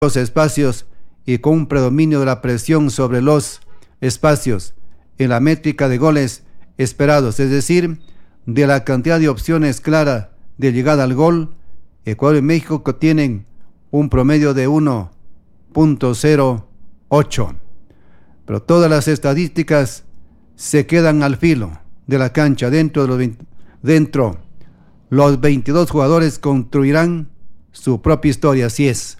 los espacios y con un predominio de la presión sobre los espacios en la métrica de goles esperados, es decir, de la cantidad de opciones claras de llegada al gol. Ecuador y México tienen un promedio de 1.08, pero todas las estadísticas se quedan al filo de la cancha. Dentro los 22 jugadores construirán su propia historia. Así es.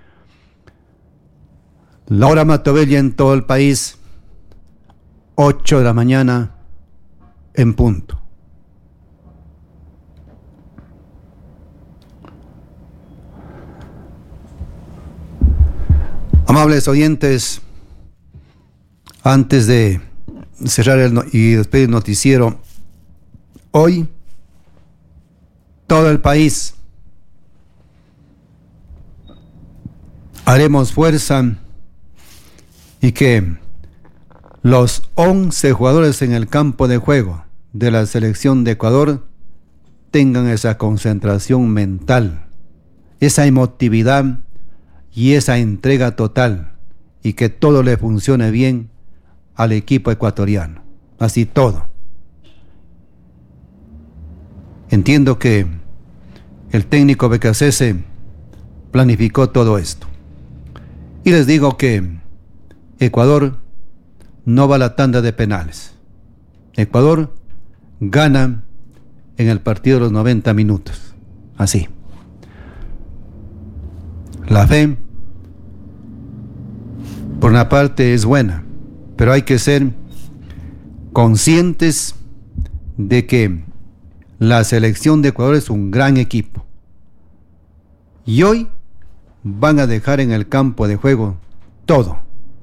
Laura Matobella en todo el país, 8 de la mañana en punto. Amables oyentes, antes de cerrar y despedir el noticiero, hoy todo el país haremos fuerza y que los 11 jugadores en el campo de juego de la selección de Ecuador tengan esa concentración mental, esa emotividad y esa entrega total, y que todo le funcione bien al equipo ecuatoriano. Así todo. Entiendo que el técnico Becasese planificó todo esto. Y les digo que Ecuador no va a la tanda de penales. Ecuador gana en el partido de los 90 minutos. Así. La fe, por una parte, es buena, pero hay que ser conscientes de que la selección de Ecuador es un gran equipo. Y hoy van a dejar en el campo de juego todo.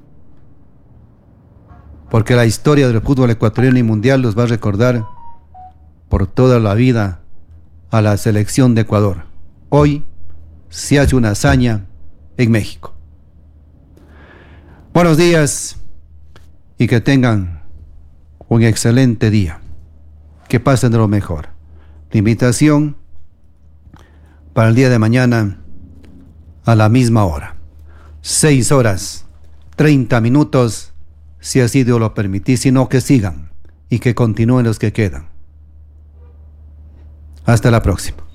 Porque la historia del fútbol ecuatoriano y mundial los va a recordar por toda la vida a la selección de Ecuador. Hoy se hace una hazaña en México. Buenos días y que tengan un excelente día. Que pasen de lo mejor. La invitación para el día de mañana a la misma hora. 6:30, si así Dios lo permitís, sino que sigan y que continúen los que quedan. Hasta la próxima.